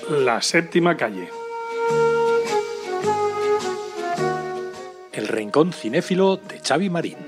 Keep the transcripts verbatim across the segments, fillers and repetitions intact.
La séptima calle. El rincón cinéfilo de Xavi Marín.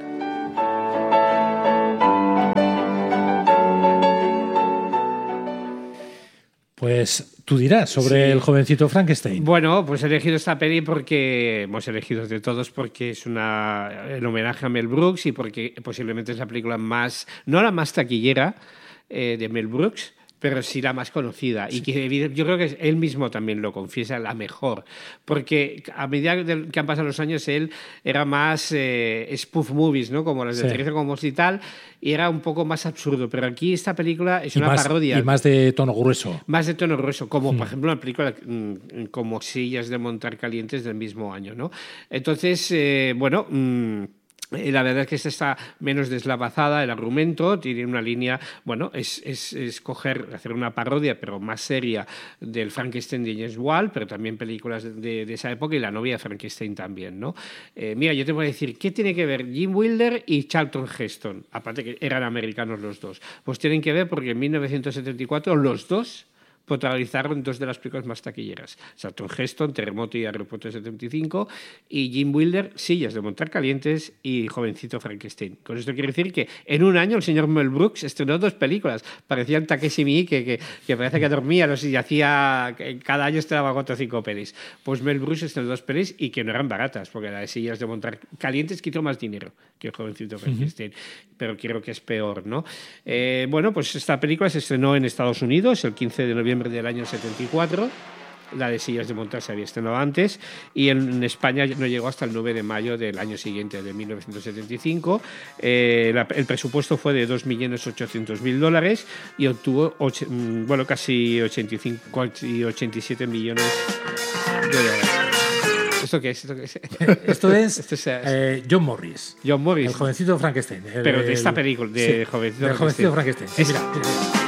Pues tú dirás sobre sí. El jovencito Frankenstein. Bueno, pues he elegido esta peli porque hemos elegido de todos porque es una el homenaje a Mel Brooks y porque posiblemente es la película más, no la más taquillera eh, de Mel Brooks, pero sí la más conocida sí. y que yo creo que él mismo también lo confiesa, la mejor, porque a medida que han pasado los años él era más eh, spoof movies, ¿no? Como las de sí. Teresa Comos y tal, y era un poco más absurdo, pero aquí esta película es y una más, parodia. Y más de tono grueso. Más de tono grueso, como mm. por ejemplo una película mm, como Sillas de montar calientes del mismo año, ¿no? Entonces, eh, bueno... Mm, la verdad es que esta está menos deslavazada, el argumento tiene una línea, bueno, es, es, es coger, hacer una parodia, pero más seria del Frankenstein de James Whale, pero también películas de, de esa época y La novia de Frankenstein también, ¿no? Eh, mira, yo te voy a decir, ¿qué tiene que ver Jim Wilder y Charlton Heston? Aparte que eran americanos los dos. Pues tienen que ver porque en mil novecientos setenta y cuatro los dos protagonizaron dos de las películas más taquilleras. Charlton Heston, Terremoto y Harry Potter setenta y cinco, y Jim Wilder, Sillas de montar calientes y Jovencito Frankenstein. Con esto quiere decir que en un año el señor Mel Brooks estrenó dos películas. Parecían Takeshi Miike, que, que parece que dormía, no sé, y hacía, cada año estrenaba cuatro o cinco pelis. Pues Mel Brooks estrenó dos pelis y que no eran baratas, porque la de Sillas de montar calientes quitó más dinero que el Jovencito Frankenstein. Uh-huh. Pero creo que es peor, ¿no? Eh, bueno, pues esta película se estrenó en Estados Unidos el quince de noviembre del año setenta y cuatro. La de Sillas de montar se había estrenado antes y en España no llegó hasta el nueve de mayo del año siguiente, de mil novecientos setenta y cinco. Eh, la, el presupuesto fue de dos millones ochocientos mil dólares y obtuvo ocho, bueno, casi ochenta y cinco y ochenta y siete millones de dólares. ¿Esto qué es? ¿Esto, qué es? Esto es, Esto es eh, John Morris. John Morris. El jovencito Frankenstein. El, Pero de esta película, de sí, Jovencito del Frankenstein. Jovencito Frankenstein. Sí, mira, mira.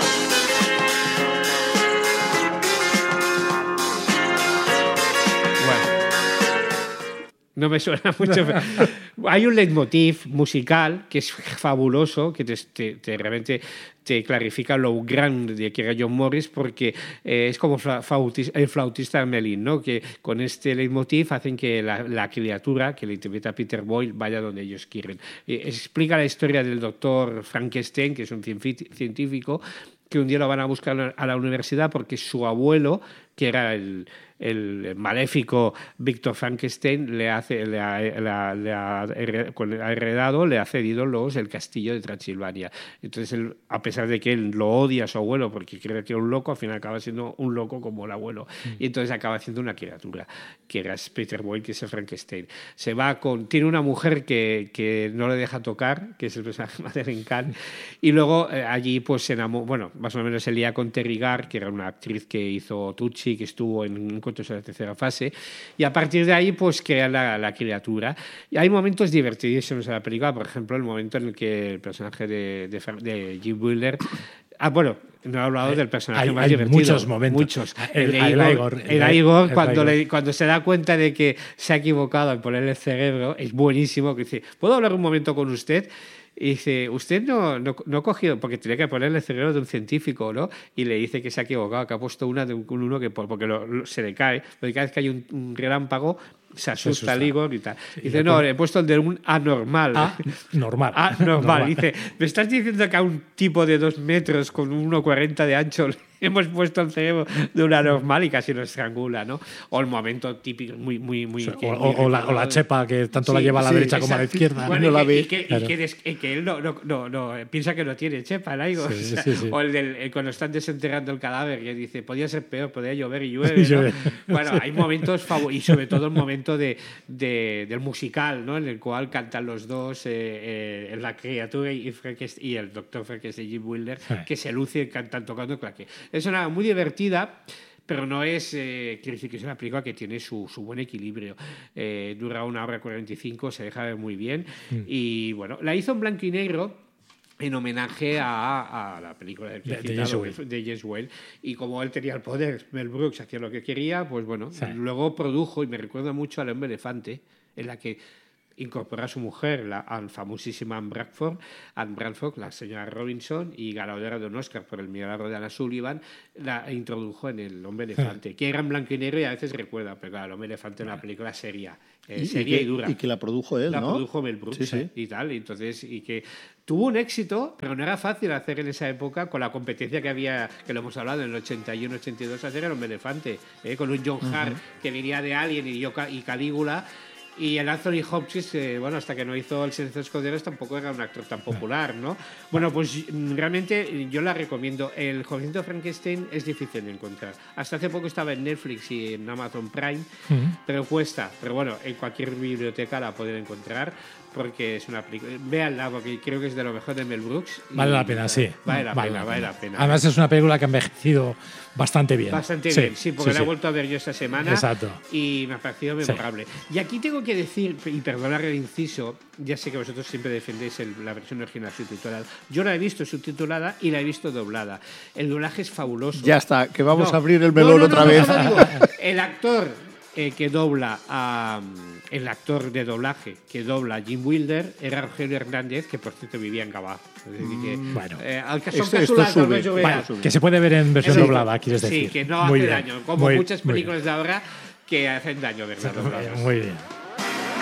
No me suena mucho. Hay un leitmotiv musical que es fabuloso, que te, te, te realmente te clarifica lo grande que era John Morris, porque eh, es como flautista, el flautista Armelín, ¿no? Que con este leitmotiv hacen que la, la criatura, que le interpreta Peter Boyle, vaya donde ellos quieren. Eh, explica la historia del doctor Frankenstein, que es un científico, que un día lo van a buscar a la universidad porque su abuelo, que era el, el maléfico Víctor Frankenstein, le, hace, le, ha, le, ha, le ha heredado, le ha cedido los, el castillo de Transilvania. Entonces, él, a pesar de que él lo odia a su abuelo porque cree que es un loco, al final acaba siendo un loco como el abuelo. Mm. Y entonces acaba siendo una criatura, que era Peter Boyle, que es el Frankenstein. Se va con, tiene una mujer que, que no le deja tocar, que es el personaje Madeleine Kahn, y luego eh, allí pues se enamoró, bueno, más o menos se lía con Terry Garr, que era una actriz que hizo Tucci, que estuvo en Encuentros en la tercera fase, y a partir de ahí pues crea la, la criatura. Y hay momentos divertidísimos en la película, por ejemplo el momento en el que el personaje de, de, de Jim Wilder, ah bueno, no he hablado del personaje hay, más hay divertido. Muchos momentos. Muchos. El, el, el, el Igor, Igor, el Igor, el cuando, Igor. Le, cuando se da cuenta de que se ha equivocado en ponerle el cerebro, es buenísimo, que dice, ¿puedo hablar un momento con usted? Y dice, usted no, no, no cogió, porque tenía que ponerle el cerebro de un científico, ¿no? Y le dice que se ha equivocado, que ha puesto una de un, uno que porque lo, lo, se le cae, porque cada vez que hay un, un relámpago se asusta, se asusta. El Igor y tal. Sí, dice, no, le he puesto el de un anormal. Ah, normal. Ah, normal. Dice, ¿me estás diciendo que a un tipo de dos metros con uno cuarenta de ancho hemos puesto el cerebro de una normal y casi lo estrangula, ¿no? O el momento típico, muy, muy, muy... O, sea, que, o, muy o, la, o la chepa, que tanto sí, la lleva a la sí, derecha exacto. como a la izquierda. Bueno, no la y, ve. Y que, claro. y que, des, y que él no, no, no, no, piensa que no tiene chepa, ¿no? Sí, o, sea, sí, sí. o el del, el, cuando están desenterrando el cadáver, que dice, podía ser peor, podía llover y llueve, ¿no? Bueno, hay momentos favoritos, y sobre todo el momento de, de, del musical, ¿no? En el cual cantan los dos, eh, eh, la criatura y, y el doctor Frankenstein, Jim Wilder, sí. que se luce, cantan tocando claque. Es una muy divertida, pero no es, eh, quiero decir que es una película que tiene su, su buen equilibrio. Eh, dura una hora cuarenta y cinco, se deja ver muy bien. Mm. Y bueno, la hizo en blanco y negro en homenaje a, a la película del de, de, de James Whale. Y como él tenía el poder, Mel Brooks hacía lo que quería, pues bueno, sí. luego produjo, y me recuerda mucho al Hombre Elefante, en la que incorporó a su mujer, la famosísima Anne Bradford, Anne Bradford, la señora Robinson, y ganadora de un Oscar por El milagro de Anna Sullivan, la introdujo en El hombre elefante, que era en blanco y negro y a veces recuerda, pero claro, El hombre elefante es una película seria, eh, y, seria y, que, y dura. Y que la produjo él, la ¿no? La produjo Mel Brooks, sí, sí. ¿eh? y tal, y entonces, y que tuvo un éxito, pero no era fácil hacer en esa época con la competencia que había, que lo hemos hablado en el ochenta y uno ochenta y dos, hacer El hombre elefante, ¿eh? Con un John Hart uh-huh. que venía de Alien y, yo, y Calígula. Y el Anthony Hopkins, eh, bueno, hasta que no hizo El silencio de los corderos tampoco era un actor tan popular, ¿no? Bueno, pues realmente yo la recomiendo. El jovencito Frankenstein es difícil de encontrar. Hasta hace poco estaba en Netflix y en Amazon Prime, uh-huh. pero cuesta. Pero bueno, en cualquier biblioteca la pueden encontrar porque es una película. Véanla porque creo que es de lo mejor de Mel Brooks. Vale la pena, sí. Vale la vale pena, la vale pena. la pena. Además es una película que ha envejecido bastante bien. Bastante sí, bien, sí, porque sí, la sí. he vuelto a ver yo esta semana. Exacto. Y me ha parecido memorable. Sí. Y aquí tengo que decir, y perdonar el inciso, ya sé que vosotros siempre defendéis el, la versión original subtitulada. Yo la he visto subtitulada y la he visto doblada. El doblaje es fabuloso. Ya está, que vamos no, a abrir el melón no, no, otra no, vez. No, no, no, el actor eh, que dobla a... El actor de doblaje que dobla a Jim Wilder era Rogelio Hernández, que por cierto vivía en Gabá. Mm, bueno, eh, al que son esto, esto sube, vale, que se puede ver en versión sí, doblada, quieres decir. Sí, que no muy hace bien, daño, como muy, muchas películas de ahora que hacen daño, ¿verdad? Muy bien.